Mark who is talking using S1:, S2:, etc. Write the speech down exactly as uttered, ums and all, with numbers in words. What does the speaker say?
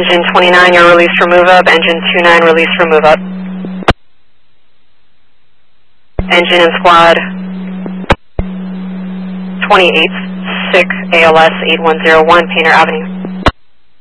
S1: Engine twenty-nine, you're released for move up. Engine twenty-nine, released for move up. Engine and squad twenty-eight six A L S eight one zero one, Painter Avenue.